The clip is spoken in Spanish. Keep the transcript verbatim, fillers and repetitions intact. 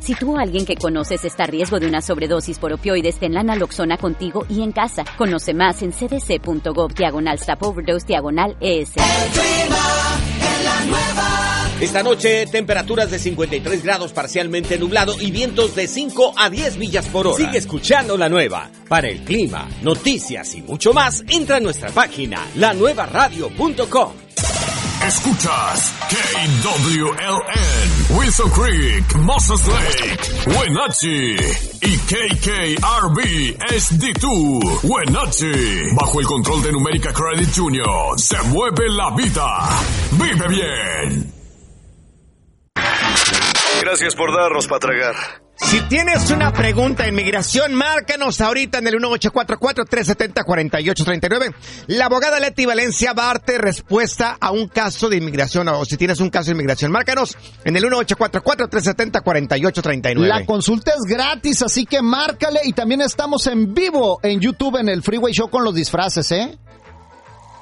Si tú o alguien que conoces está a riesgo de una sobredosis por opioides, ten la naloxona contigo y en casa. Conoce más en cdc.gov diagonal stop overdose diagonal ES. El clima en la nueva. Esta noche, temperaturas de cincuenta y tres grados parcialmente nublado y vientos de cinco a diez millas por hora. Sigue escuchando La Nueva. Para el clima, noticias y mucho más, entra a nuestra página, la nueva radio punto com. Escuchas K W L N, Wilson Creek, Moses Lake, Wenatchee y K K R B S D dos, Wenatchee. Bajo el control de Numérica Credit Junior, se mueve la vida. Vive bien. Gracias por darnos para tragar. Si tienes una pregunta de inmigración, márcanos ahorita en el uno ocho cuatro cuatro, tres siete cero, cuatro ocho tres nueve. La abogada Leti Valencia va a darte respuesta a un caso de inmigración, o si tienes un caso de inmigración, márcanos en el uno ocho cuatro cuatro, tres siete cero, cuatro ocho tres nueve. La consulta es gratis, así que márcale, y también estamos en vivo en YouTube en el Freeway Show con los disfraces, ¿eh?